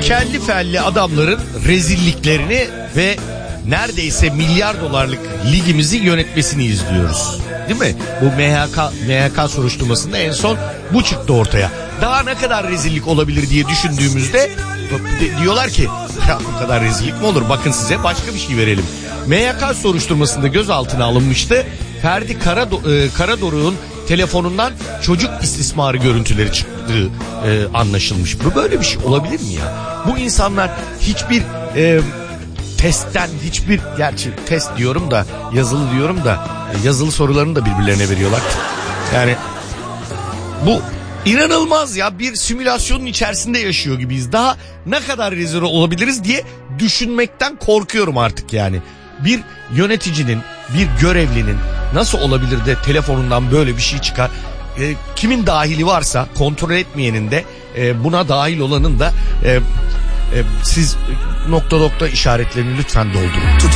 kelli felli adamların rezilliklerini ve neredeyse milyar dolarlık ligimizi yönetmesini izliyoruz. Değil mi? Bu MHK soruşturmasında en son bu çıktı ortaya. Daha ne kadar rezillik olabilir diye düşündüğümüzde diyorlar ki ya bu kadar rezillik mi olur? Bakın size başka bir şey verelim. MHK soruşturmasında gözaltına alınmıştı. Ferdi Karadoruk'un telefonundan çocuk istismarı görüntüleri çıktığı anlaşılmış. Böyle bir şey olabilir mi ya? Bu insanlar hiçbir testten gerçi test diyorum da yazılı diyorum da yazılı sorularını da birbirlerine veriyorlar. Yani bu inanılmaz ya, bir simülasyonun içerisinde yaşıyor gibiyiz. Daha ne kadar rezil olabiliriz diye düşünmekten korkuyorum artık yani. Bir yöneticinin, bir görevlinin nasıl olabilir de telefonundan böyle bir şey çıkar? Kimin dahili varsa kontrol etmeyenin de buna dahil olanın da siz nokta işaretlerini lütfen doldurun.